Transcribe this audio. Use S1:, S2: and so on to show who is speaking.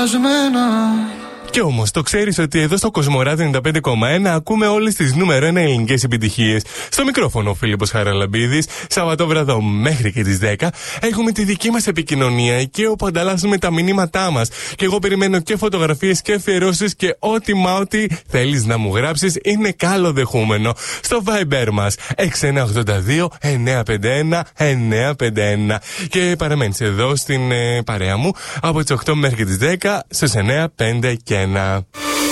S1: λανθασμένα.
S2: Κι όμως το ξέρεις ότι εδώ στο Κοσμοράδιο 95,1 ακούμε όλες τις νούμερο 1 ελληνικές επιτυχίες. Στο μικρόφωνο ο Φίλιππος Χαραλαμπίδης, Σαββατόβραδο μέχρι και τις 10 έχουμε τη δική μας επικοινωνία εκεί όπου ανταλλάσσουμε τα μηνύματά μας. Και εγώ περιμένω και φωτογραφίες και αφιερώσεις και ό,τι θέλεις να μου γράψεις είναι καλοδεχούμενο. Στο Viber μας 6982 951 951. Και παραμένεις εδώ στην παρέα μου από τις 8 μέχρι τις 10 στους 9, 5 και 1.